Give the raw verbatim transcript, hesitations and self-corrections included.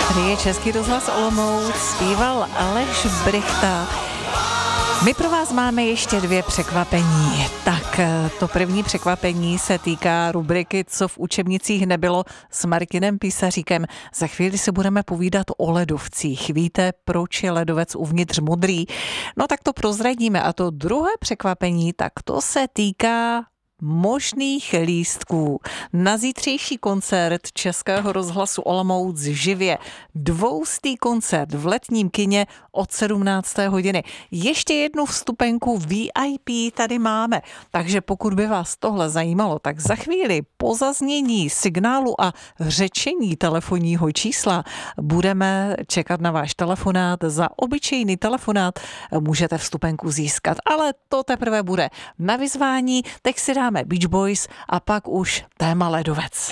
Tady je Český rozhlas Olomouc, zpíval Aleš Brychta. My pro vás máme ještě dvě překvapení. Tak to první překvapení se týká rubriky Co v učebnicích nebylo s Martinem Písaříkem. Za chvíli si budeme povídat o ledovcích. Víte, proč je ledovec uvnitř modrý? No tak to prozradíme. A to druhé překvapení, tak to se týká možných lístků na zítřejší koncert Českého rozhlasu Olomouc živě. Dvoustý koncert v letním kině od sedmnácté hodiny. Ještě jednu vstupenku V I P tady máme, takže pokud by vás tohle zajímalo, tak za chvíli po zaznění signálu a řečení telefonního čísla budeme čekat na váš telefonát. Za obyčejný telefonát můžete vstupenku získat, ale to teprve bude na vyzvání. Teď si dáme Beach Boys a pak už téma ledovec.